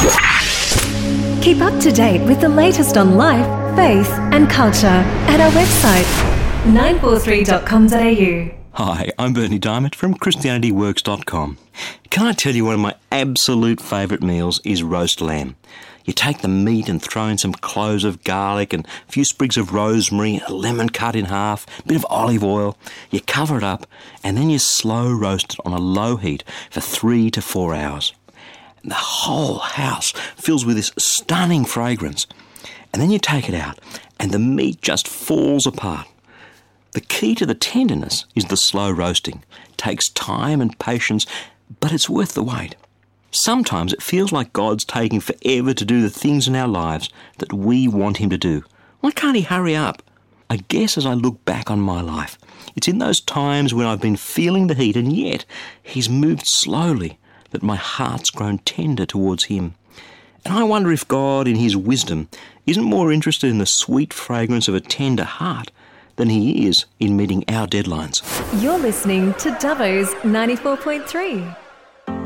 Keep up to date with the latest on life, faith and culture at our website 943.com.au. Hi, I'm Bernie Diamond from ChristianityWorks.com. Can I tell you one of my absolute favourite meals is roast lamb. You take the meat and throw in some cloves of garlic and a few sprigs of rosemary, a lemon cut in half, a bit of olive oil. You cover it up and then you slow roast it on a low heat for 3 to 4 hours. And the whole house fills with this stunning fragrance. And then you take it out and the meat just falls apart. The key to the tenderness is the slow roasting. It takes time and patience, but it's worth the wait. Sometimes it feels like God's taking forever to do the things in our lives that we want him to do. Why can't he hurry up? I guess as I look back on my life, it's in those times when I've been feeling the heat and yet he's moved slowly that my heart's grown tender towards him. And I wonder if God, in his wisdom, isn't more interested in the sweet fragrance of a tender heart than he is in meeting our deadlines. You're listening to Dubbo's 94.3.